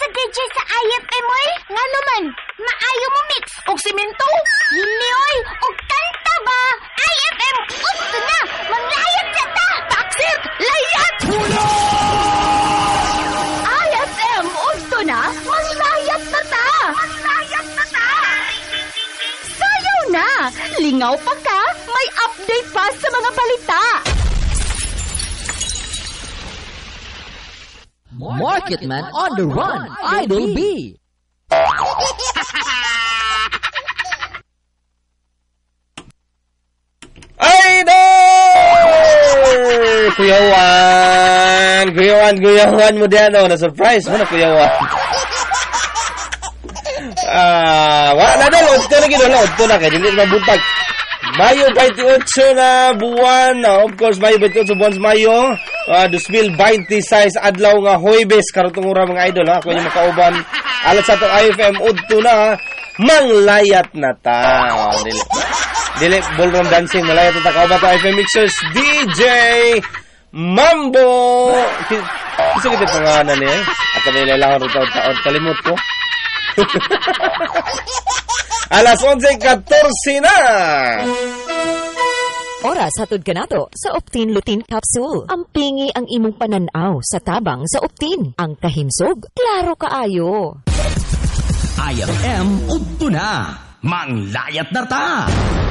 ka DJ sa IFM oy. Nga naman, maayo mo mix. Og simento. Hili oy, og kanta ba? IFM usto na, manglayat sa ta. Taksit! Layat! IFM usto na, manglayat na ta. Manglayat na ta. Sayaw na! Lingaw pa ka, may update pa sa mga balita. Marketman on the run, Idol B. Idol! Kuyawan mo diyan, oh, na-surprise mo na, kuyawan. Wala na, udto na gino'n, udto na, kaya hindi mabuntag. Mayo 28 na buwan, of course, Mayo 28 buwan sa Mayo. 2026 adlaw nga Huwebes, karutong ura mga idol, ha? Kung yung makauban, alat sa itong IFM, udto na, ha? Manglayat na ta. Dili, ballroom dancing, malayat na ta. Kauban to IFM Mixers, DJ Mambo. Gusto kita pangalan eh. At kami nilalangan rin taon, kalimut ko. Alas 11:14 na. Oras hatod kanato sa Optin Lutein Capsule. Ang pingi ang imong pananaw sa tabang sa Optin. Ang kahimsog, klaro kaayo. IFM udto na, manglayat na ta.